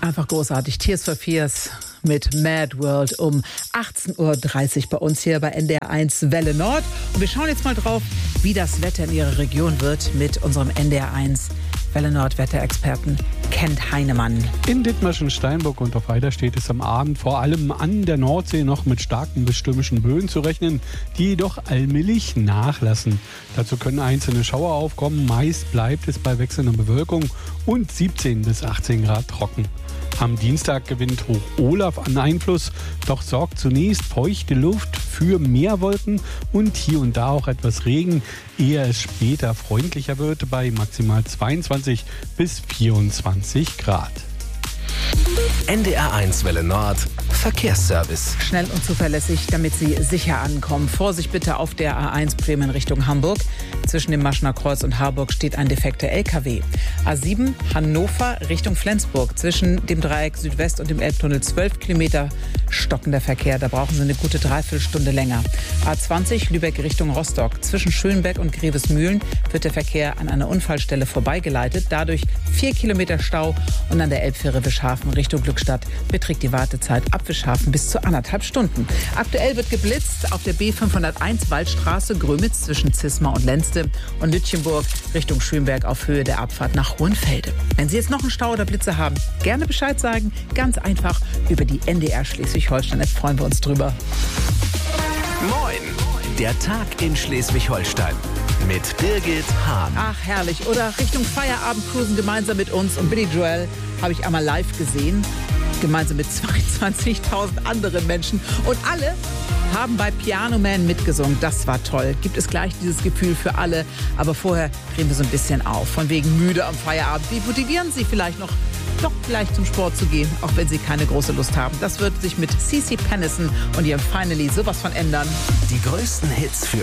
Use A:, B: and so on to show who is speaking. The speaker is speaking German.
A: Einfach großartig. Tears for Fears mit Mad World um 18.30 Uhr bei uns hier bei NDR1 Welle Nord. Und wir schauen jetzt mal drauf, wie das Wetter in Ihrer Region wird mit unserem NDR1 Welle Nord Wetterexperten Kent Heinemann.
B: In Dithmarschen, Steinburg und auf Eider steht es am Abend vor allem an der Nordsee noch mit starken bis stürmischen Böen zu rechnen, die jedoch allmählich nachlassen. Dazu können einzelne Schauer aufkommen. Meist bleibt es bei wechselnder Bewölkung und 17 bis 18 Grad trocken. Am Dienstag gewinnt Hoch Olaf an Einfluss, doch sorgt zunächst feuchte Luft für mehr Wolken und hier und da auch etwas Regen, ehe es später freundlicher wird bei maximal 22 bis 24 Grad.
C: NDR1 Welle Nord Verkehrsservice.
A: Schnell und zuverlässig, damit Sie sicher ankommen. Vorsicht bitte auf der A1 Bremen Richtung Hamburg. Zwischen dem Maschener Kreuz und Harburg steht ein defekter LKW. A7 Hannover Richtung Flensburg. Zwischen dem Dreieck Südwest und dem Elbtunnel 12 Kilometer stockender Verkehr. Da brauchen Sie eine gute Dreiviertelstunde länger. A20 Lübeck Richtung Rostock. Zwischen Schönbeck und Grevesmühlen wird der Verkehr an einer Unfallstelle vorbeigeleitet. Dadurch 4 Kilometer Stau und an der Elbfähre Wischhafen Richtung Glückstadt beträgt die Wartezeit ab Wischhafen bis zu 1,5 Stunden. Aktuell wird geblitzt auf der B501 Waldstraße Grömitz zwischen Zismar und Lenzte und Lütchenburg Richtung Schönberg auf Höhe der Abfahrt nach Hohenfelde. Wenn Sie jetzt noch einen Stau oder Blitze haben, gerne Bescheid sagen. Ganz einfach über die NDR Schleswig-Holstein. Jetzt freuen wir uns drüber.
C: Moin, der Tag in Schleswig-Holstein mit Birgit Hahn.
A: Ach, herrlich. Oder Richtung Feierabend cruisen gemeinsam mit uns. Und Billy Joel habe ich einmal live gesehen. Gemeinsam mit 22.000 anderen Menschen. Und alle haben bei Piano Man mitgesungen. Das war toll. Gibt es gleich dieses Gefühl für alle. Aber vorher drehen wir so ein bisschen auf. Von wegen müde am Feierabend. Wie motivieren Sie vielleicht noch vielleicht zum Sport zu gehen, auch wenn Sie keine große Lust haben? Das wird sich mit CeCe Peniston und ihrem Finally sowas von ändern.
C: Die größten Hits für